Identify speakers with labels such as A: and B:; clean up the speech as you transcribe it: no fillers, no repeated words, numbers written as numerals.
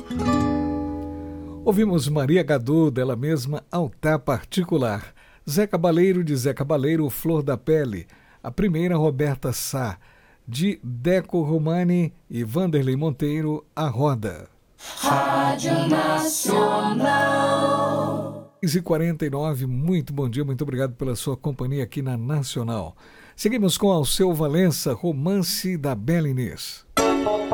A: Ouvimos Maria Gadu, dela mesma, Altar Particular. Zé Cabaleiro, de Zé Cabaleiro, Flor da Pele. A primeira, Roberta Sá, de Deco Romani e Vanderlei Monteiro, A Roda.
B: Rádio Nacional.
A: 6h49, muito bom dia, muito obrigado pela sua companhia aqui na Nacional. Seguimos com Alceu Valença, Romance da Bela Inês.